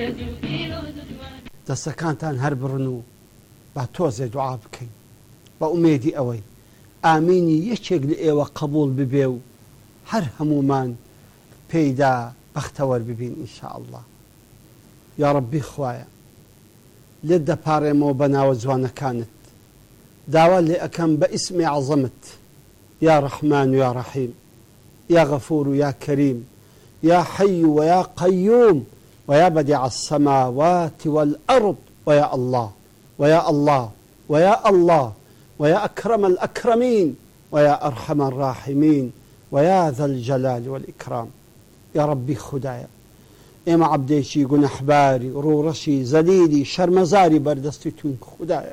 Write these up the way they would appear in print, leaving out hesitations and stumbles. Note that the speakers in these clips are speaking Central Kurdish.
دەستەکانتان هەر بڕن و با تۆزێ دوعا بکەین بە ئومێدی ئەوەی ئامینی یەکێک لە ئێوە قبول ببێ و هەر هەمومان پێیدا بەختەوەر ببین ئینشاءالله. یا ڕەبی خوایە لێت دەپاڕێمەوە بە ناوە جوانەکانت، داوا لێ ئەەکەم بە ئیسمی عەزەمت، یا ڕەحمان و یا ڕەحیم، یا غەفور و یا کەریم، یا حەی و یا قەیوم ويا بديع السماوات والأرض ويا الله ويا الله ويا الله ويا أكرم الأكرمين ويا أرحم الراحمين ويا ذا الجلال والإكرام. يا ربي خدايا إما عبديشي قنحباري رورشي زليلي شرمزاري بردستيتون خدايا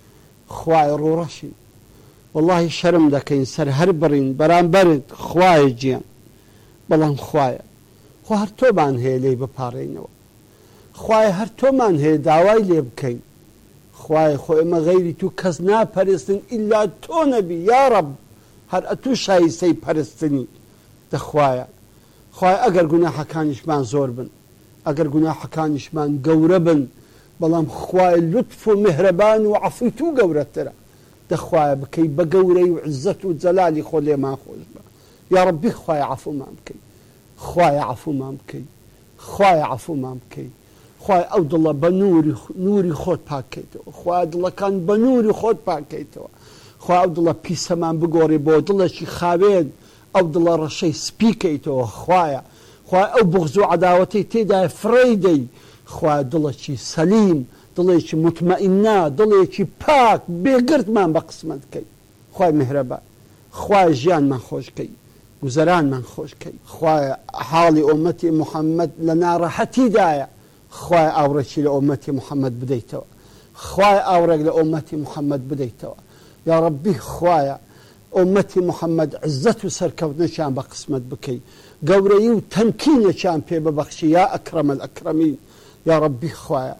خواي رورشي والله شرم دكين سر هربرين بران برد خواي جيان بلان خوايا خو هەر تۆمان هەیە لێی بپارڕێنەوە، خوایە هەر تۆمان هەیە داوای لێ بکەین، خوایە خۆ ئێمە غەیری تو کەس ناپەرستن ئیلا تۆ نەبی یا ڕەب، هەر ئەتوو شایستەی پەرستنی دەخوایە. خوایە ئەگەر گوناحەکانیشمان زۆر بن، ئەگەر گوناحەکانیشمان گەورە بن، بەڵام خوایە لوتف و مهرەبان و عەفوی تو گەورەترە، دەخوایە بکەی بە گەورەی و عزەت و جەلالی خۆ لێمان خۆش بە. یا ڕەبی خوایە عەفومان بکەی، خوایە عەفومان بکەی، خوایە عەفومان بکەی، خوایە ئەو دڵە بە نووری خۆت پاکەیتەوە، خوایە دڵەکان بە نووری خۆت پاکەیتەوە، خوایە ئەو دڵە پیسەمان بگۆڕی بۆ دڵێکی خاوێن، ئەو دڵە ڕەشەی سپیکەیتەوە، خوایە ئەو بغز و عەداوەتەی تێدایە فڕێی دەی، خوایە دڵێکی سەلیم، دڵێکی مطمئینە، دڵێکی پاک بێگرتمان بە قسمەت بکەی، خوای میهرەبان، خوایە ژیانمان خۆشکەی، گوزەرانمان خۆشکەی، خوایە حاڵی ئومەتی محەممەد لە ناڕەحەتیدایە، خوایە ئاورێکی لە ئومەتی محەممەد بدەیتەوە، خوایە ئاورێک لە ئومەتی محەممەد بدەیتەوە. یا ڕەبی خوایە ئومەتی محەممەد عزەت و سەرکەوتنەکیان بە قسمەت بکەی، گەورەی و تەمکینێکیان پێ ببەخشی یا ئەکرەمە الئەکرەمین. یا ڕەبی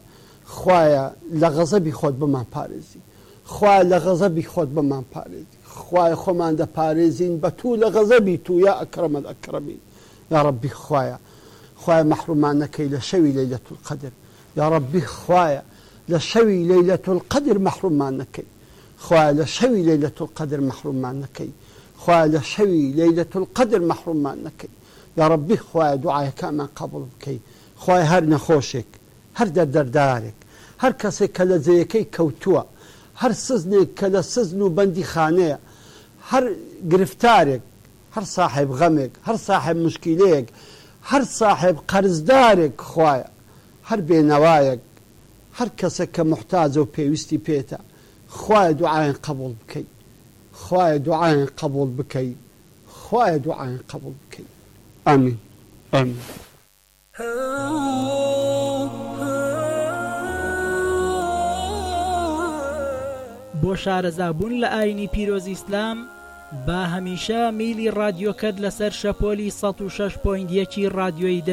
خوایە لە غەزەبی خۆت بمان پارێزی، خوایە لە غەزەبی خۆت بمان پارێزی، خوایە خۆمان دەپارێزین بە تو لە غەزەبی تو یا ئەکرەمە الئەکرەمین. یا ڕەبی خوایە محرومان نەکەی لە شەوی لەیلەة القەدر، یا ڕەبی خوایە لە شەوی لەیلەة القەدر محرومان نەکەی، خوایە لە شەوی لەیلەة القەدر محرومان نەکەی، خوایە لە شەوی لەیلەة القەدر محرومان نەکەی. یا ڕەبی خوایە دوعایەکانمان قبوڵ بکەی، خوایە هەر نەخۆشێک، هەر دەردەردارێک، هەر کەسێک کە لە جێیەکەی کەوتووە، هەر سزنێک کە لە سزن و بەندی خانەیە، هەر گرفتارێک، هەر صاحب غەمێک، هەر صاحب مشکیلەیەک، هەر صاحب قەرزدارێک، خوایە هەر بێنەوایەک، هەر کەسێک کە محتاجە و پێویستی پێتە، خوایە دوعایان قبوڵ بکەی، خوایە دوعایان قبوڵ بکەی، خوایە دوعایان قبوڵ بکەی. ئامین ئامین. بۆ شارەزابوون لە ئاینی پیرۆزی ئیسلام با هەمیشە میلی رادیۆکەت لەسەر شەپۆلی 106.1 رادیۆی